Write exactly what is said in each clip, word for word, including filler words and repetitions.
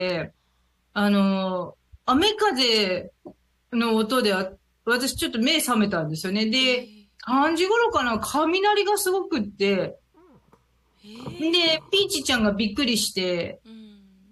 あの、雨風の音であ、私ちょっと目覚めたんですよね。で、 えー、 さんじ頃かな、雷がすごくって、 えー、 で、ピーチちゃんがびっくりして、 うん。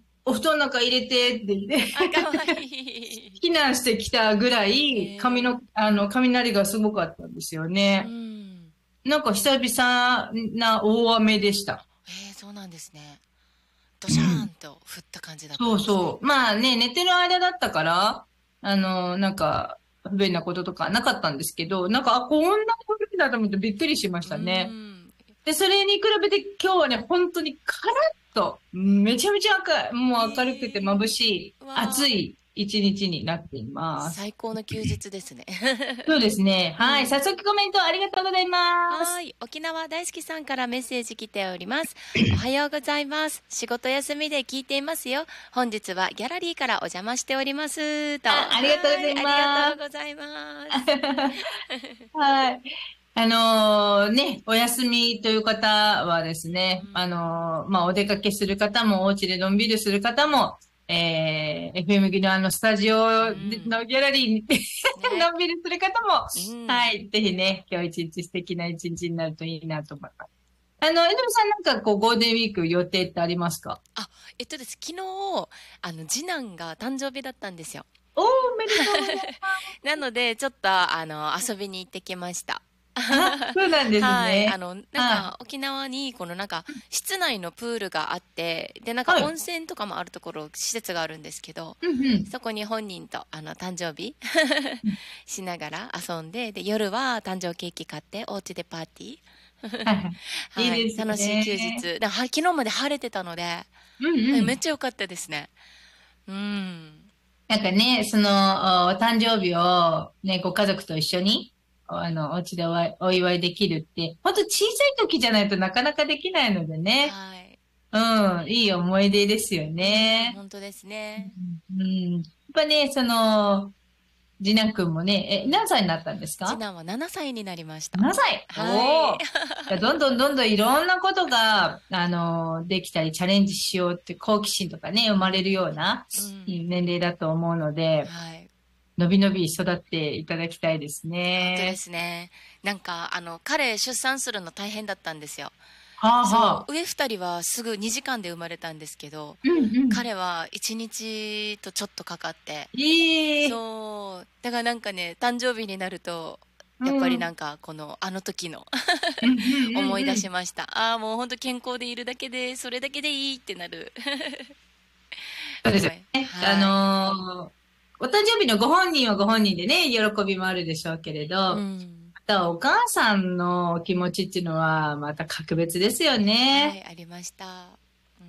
お布団の中入れてって言って、 あ、かわいい。 避難してきたぐらえい、雷の、 ー、 あの、雷がすごかったんですようね。 ん。 なんか久々な大雨でした。 えー、そうなんですね。ドシャーンうん。 と降った感じだったんですね。 そうそう。まあね、寝てる間だったから、あの、なんか、不便なこととかなかったんですけど、なんか、あ、こんなことだと思ってびっくりしましうたね。 ん。 で、それに比べて今日はね、本当にカラッと、めちゃめちゃ明るい、もう明るくて眩えしい、 ー、わあ、 暑い一日になっています。 最高の休日ですね。 そうですね。はい。早うん。 速コメントありがとうございます。 はーい。沖縄大好きさんからメッセージ来ております。おはようございます。仕事休みで聞いていますよ。本日はギャラリーからお邪魔しております。と。 あ、 はありがとうござーい。 いありがとうます。 ございます。 はい。あのーね、お休みという方はですね、あうん。 のーまあ、お出かけする方も、お家でのんびりする方も、えー、エフエム ギのあのスタジオうん。 のギャラリーにね。 のんびりする方も、 うん。 はい、ぜひね、今日一日素敵な一日になるといいなと思います。あの、えのりさんなんかこう、ゴールデンウィーク予定ってありますか？ あ、えっとです。昨日、あの、次男が誕生日だったんですよ。 おー、おめでとうございまなので、ちょっと、あの、遊びに行ってきました。 す。あ、そうなんですはい。あね。 の、なんはい。 か、沖縄に、このなんか、室内のプールがあって、で、なんかはい。 温泉とかもあるところ、施設があるんですけど、 うんうん。 そこに本人と、あの、誕生日しながら遊んで、で、夜は誕生ケーキ買って、お家でパーティー。 はいはい。いはい。 いです楽しい休ね。 日。で、は昨日まで晴れてたので、 うんはいめっうん。 ちゃ良かったですね。うん。 なんかね、その、お誕生日をね、ご家族と一緒に、あの、お家でお祝いお祝いできるって、ほんと小さい時じゃないとなかなかできないのでね。 はい。 うん、いい思い出ですようん、 ね。 本当ですね。 うん、うん、やっぱね、その、次男くんもね、え、 うん。 何歳になったんですか？ 次男はななさいになりました。 なな 歳。 はい。 おお。じゃあどんどんどんどんいろんなことが、あの、できたりチャレンジしようって好奇心とかね、生まれるうん。 ようなうん。 うん年齢だと思うので、 はい。 のびのび育っていただきたいです本当でね。 すね。なんか、あの、彼出産するの大変だったんですよ。 はあはあ。 そう、上二人はすぐにじかんで生まれたんですけど、 うんうん。 彼はいちにちとちょっとかかって、 ええ。 そう、だからなんかね、誕生日になると、やっぱりなうん。 んか、この、あの時のうんうんう思い出んうん。 しました。ああ、もう本当健康でいるだけで、それだけでいいってなる。 そうですよ思い。 ね。あはい。 のーお誕生日のご本人はご本人でね、喜びもあるでしょうけれうど、 ん。 またお母さんのお気持ちっていうのはまた格別ですよね。 はい、ありました。うん。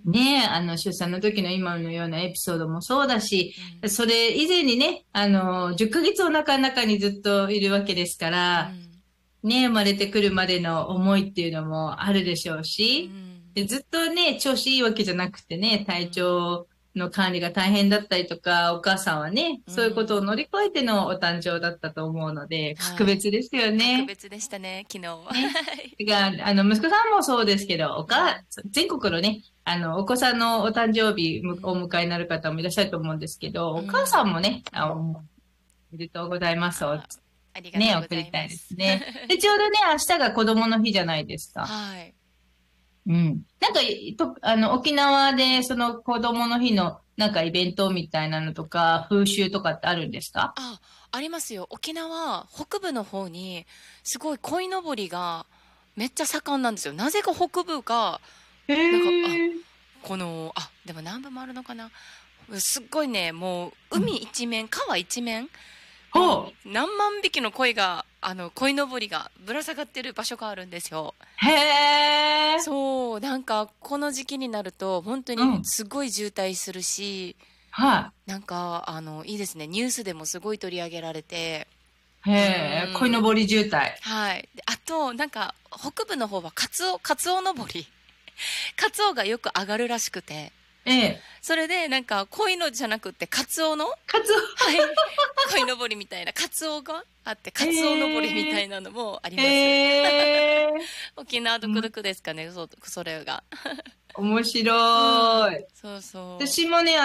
ねえ、あの、出産の時の今のようなエピソードもそうだし、 うん。 それ以前にね、あの、じゅっかげつお腹の中にずっといるわけですから、 うん。 ね、生まれてくるまでの思いっていうのもあるでしょううし、 ん。 で、ずっとね、調子いいわけじゃなくてね、体うん。 調の管理が大変だったりとか、お母さんはね、 うそういうことを乗ん。 り越えてのお誕生だったと思うので、格はい。 別ですよね。 格別でしたね、昨日は。はね。 い。 が、あの、息子さんもそうですけど、おか、 うん。 全国のね、あの、お子さんのお誕生日むおうん。 迎えになる方もいらっしゃると思うんですけど、 うお母さんん。 もね、あ、おめでとうございますをあ、ありがとね、 うござ送りたいですいます。 ね。で、ちょうどね、明日が子供の日じゃないですか。 はい。 うん。なんか、いと、あの、沖縄で、その子供の日の、なんかイベントみたいなのとか、風習とかってあるんですか？ あ、ありますよ。沖縄北部の方に、すごい鯉のぼりがめっちゃ盛んなんですよ。なぜか北部が、 へなんか、あ、 え。 この、あ、でも南部もあるのかな。すっごいね、もううん。 海一面、川一面、もうほう。 何万匹の鯉が、あの、鯉のぼりがぶら下がってる場所があるんですよ。 へえ。 そう、なんかこの時期になると本当うん。 にすごい渋滞するし、 はなんか、あの、いいですね。ニュースでもすごい取り上げられて、 い。へうえ、鯉のーん。 ぼり渋滞。 はい。であと、なんか、北部の方はカツオ、カツオ登り。カツオがよく上がるらしくて。 ええ。 それで、なんか、鯉のじゃなくて、カツオの、はカツオ。 い、鯉のぼりみたいな、カツオがあって、カツオのぼりみたいなのもありえます。 え。 沖縄独特ですかね、そ、それが。 面うん。 白い。 そうそう。 私もね、